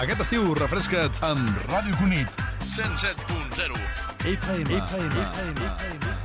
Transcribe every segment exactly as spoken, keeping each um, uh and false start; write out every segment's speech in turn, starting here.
Aquest estiu refresca't amb Ràdio Cunit, cent set punt zero F M. F M. F M.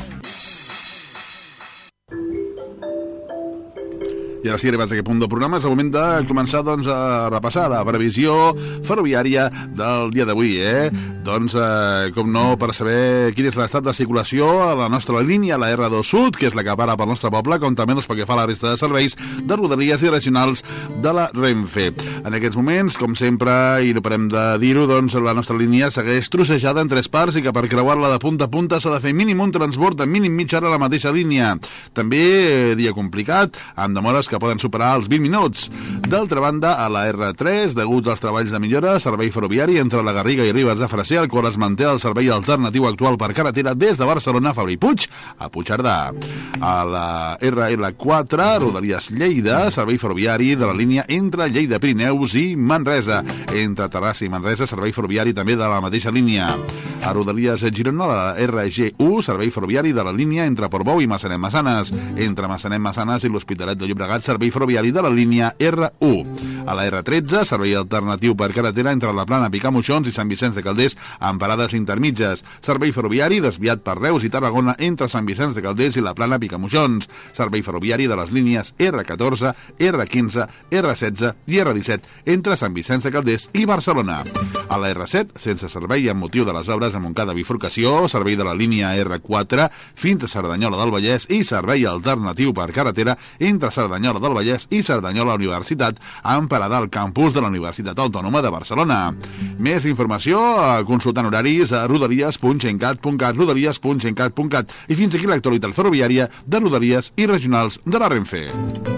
I ara sí, arribats a aquest punt del programa, és el moment de començar doncs, a repassar la previsió ferroviària del dia d'avui. Eh? Doncs, eh, com no, per saber quin és l'estat de circulació a la nostra línia, la erre dos Sud, que és la que para pel nostre poble, com també doncs, pel que fa a la resta de serveis de rodalies i regionals de la Renfe. En aquests moments, com sempre, i no parem de dir-ho, doncs, la nostra línia segueix trossejada en tres parts i que per creuar-la de punta a punta s'ha de fer mínim un transbord de mínim mitja hora a la mateixa línia. També, eh, dia complicat, amb demores que poden superar els vint minuts. D'altra banda, a la erre tres, degut als treballs de millora, servei ferroviari entre la Garriga i Ribes de Freser, el qual es manté el servei alternatiu actual per carretera des de Barcelona a Fabra i Puig a Puigcerdà. A la erre ela quatre, Rodalies Lleida, servei ferroviari de la línia entre Lleida, Pirineus i Manresa. Entre Terrassa i Manresa, servei ferroviari també de la mateixa línia. A Rodalies Girona, la erre ge u, servei ferroviari de la línia entre Portbou i Massanet-Massanes. Entre Massanet-Massanes i l'Hospitalet de Llobregat, servei ferroviari de la línia erre u. A la erre tretze, servei alternatiu per carretera entre la Plana Picamoixons i Sant Vicenç de Calders amb parades intermitges. Servei ferroviari desviat per Reus i Tarragona entre Sant Vicenç de Calders i la Plana Picamoixons. Servei ferroviari de les línies erre catorze, erre quinze, erre setze i erre disset entre Sant Vicenç de Calders i Barcelona. A la erre set, sense servei amb motiu de les obres a Montcada bifurcació, servei de la línia erre quatre fins a Cerdanyola del Vallès i servei alternatiu per carretera entre Cerdanyola del Vallès i Cerdanyola Universitat amb parada al campus de la Universitat Autònoma de Barcelona. Més informació consultant horaris a rodalies punt gencat punt cat, rodalies punt gencat punt cat. I fins aquí l'actualitat ferroviària de Rodalies i regionals de la Renfe.